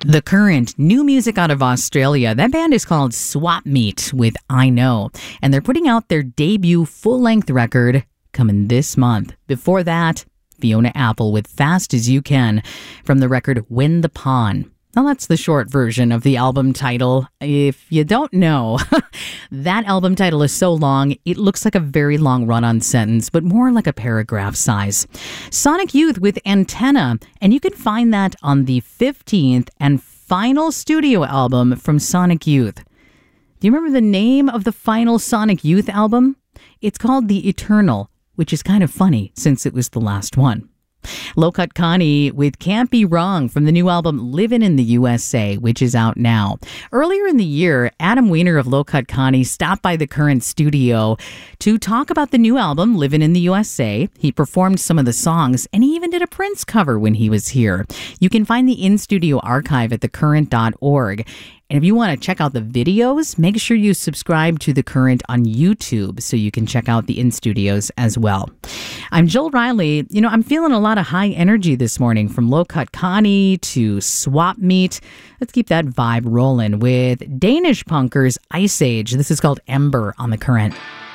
The Current, new music out of Australia. That band is called Swap Meet with I Know, and they're putting out their debut full-length record coming this month. Before that, Fiona Apple with Fast As You Can from the record Win the Pawn. Now, that's the short version of the album title. If you don't know, that album title is so long, it looks like a very long run-on sentence, but more like a paragraph size. Sonic Youth with Antenna, and you can find that on the 15th and final studio album from Sonic Youth. Do you remember the name of the final Sonic Youth album? It's called The Eternal, which is kind of funny since it was the last one. Low Cut Connie with Can't Be Wrong from the new album Livin' in the USA, which is out now. Earlier in the year, Adam Weiner of Low Cut Connie stopped by the Current studio to talk about the new album Livin' in the USA. He performed some of the songs, and he even did a Prince cover when he was here. You can find the in-studio archive at thecurrent.org. And if you want to check out the videos, make sure you subscribe to The Current on YouTube so you can check out the in-studios as well. I'm Jill Riley. I'm feeling a lot of high energy this morning, from Low Cut Connie to Swap Meet. Let's keep that vibe rolling with Danish punkers Ice Age. This is called Ember on The Current.